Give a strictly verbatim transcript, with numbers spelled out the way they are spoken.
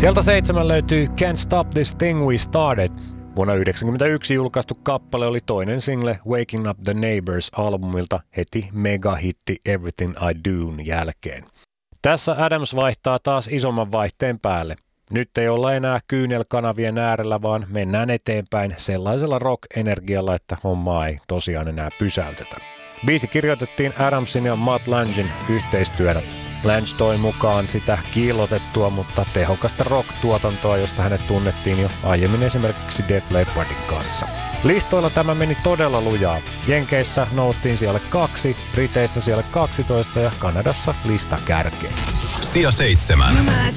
Sieltä seitsemän löytyy Can't Stop This Thing We Started. Vuonna yhdeksänkymmentäyksi julkaistu kappale oli toinen single Waking Up the Neighbors-albumilta heti megahitti Everything I Do'n jälkeen. Tässä Adams vaihtaa taas isomman vaihteen päälle. Nyt ei olla enää kyynelkanavien äärellä, vaan mennään eteenpäin sellaisella rock-energialla, että hommaa ei tosiaan enää pysäytetä. Biisi kirjoitettiin Adamsin ja Mutt Langen yhteistyönä. Lange toi mukaan sitä kiillotettua, mutta tehokasta rock-tuotantoa, josta hänet tunnettiin jo aiemmin esimerkiksi Def Leppardin kanssa. Listoilla tämä meni todella lujaa. Jenkeissä noustiin siellä kaksi, Briteissä siellä kaksitoista ja Kanadassa lista kärkeen. Sija seitsemän.